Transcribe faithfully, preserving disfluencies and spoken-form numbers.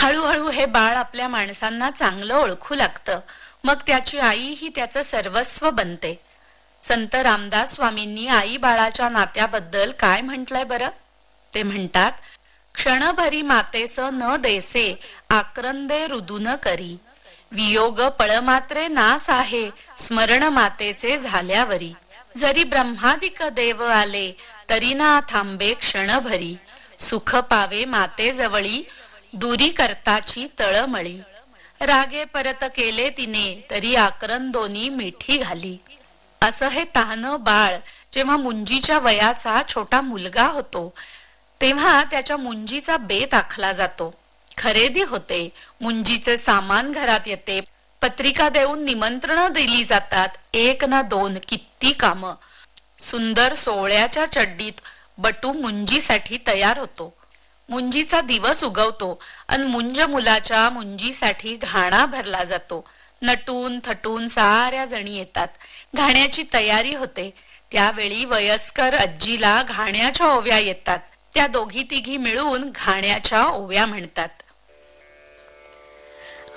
हळूहळू हे बाळ आपल्या माणसांना चांगलं ओळखू लागतं. मग त्याची आई ही त्याचं सर्वस्व बनते. संत रामदास स्वामींनी आई बाळाच्या नात्याबद्दल काय म्हटलंय बरं? ते म्हणतात, क्षणभरी मातेस न देसे आक्रंदे रुदून करी, वियोग पळमात्रे नास आहे स्मरण मातेचे झाल्यावरी, जरी ब्रह्मादिक देव आले तरी ना थांबे क्षणभरी, सुख पावे माते जवळी दुरी करताची तळमळी, रागे परत केले तिने तरी आक्रंदोनी मिठी घाली. असं हे तान्हं बाळ जेव्हा मुंजीच्या वयाचा छोटा मुलगा होतो तेव्हा त्याच्या मुंजीचा बेत आखला जातो. खरेदी होते, मुंजीचे सामान घरात येते, पत्रिका देऊन निमंत्रण दिली जातात. एक ना दोन किती काम. सुंदर सोहळ्याच्या चड्डीत बटू मुंजीसाठी तयार होतो. मुंजीचा दिवस उगवतो अन मुंज मुलाच्या मुंजीसाठी घाणा भरला जातो. नटून थटून साऱ्या जणी येतात. घाण्याची तयारी होते. त्यावेळी वयस्कर आजीला घाण्याच्या ओव्या येतात. त्या दोघी तिघी मिळून घाण्याच्या ओव्या म्हणतात.